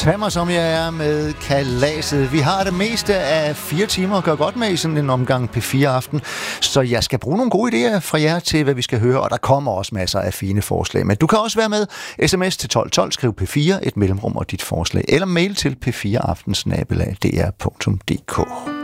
Tag mig som jeg er med kalaset. Vi har det meste af 4 timer at gøre godt med i sådan en omgang P4 Aften. Så jeg skal bruge nogle gode idéer fra jer til, hvad vi skal høre. Og der kommer også masser af fine forslag. Men du kan også være med. SMS til 1212, skriv P4, et mellemrum og dit forslag. Eller mail til p4aften@dr.dk.